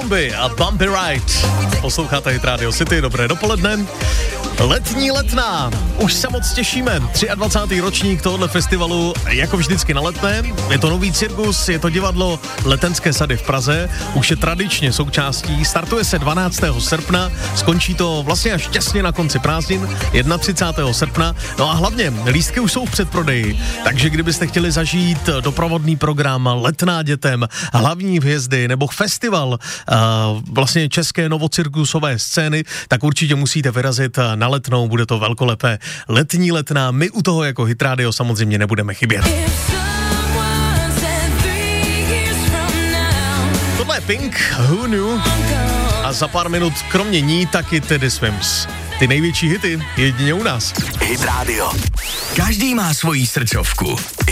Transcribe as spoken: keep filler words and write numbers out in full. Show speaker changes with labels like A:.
A: Zombie a Bumpy Ride. Posloucháte Hit Radio City, dobré dopoledne. Letní Letná, už se moc těšíme. dvacátý třetí ročník tohoto festivalu, jako vždycky na Letné. Je to nový cirkus, je to divadlo Letenské sady v Praze. Už je tradičně součástí, startuje se dvanáctého srpna, skončí to vlastně až těsně na konci prázdnin, třicátého prvního srpna. No a hlavně, lístky už jsou v předprodeji, takže kdybyste chtěli zažít doprovodný program Letná dětem, hlavní hvězdy nebo festival uh, vlastně české novocirkusové scény, tak určitě musíte vyrazit na Letnou, bude to velkolepé. Letní Letná, my u toho jako Hit Radio samozřejmě nebudeme chybět. Tohle je Pink, Who Knew? A za pár minut kromě ní taky Teddy Swims. Ty největší hity jedině u nás.
B: Hit Radio. Každý má svoji srdcovku.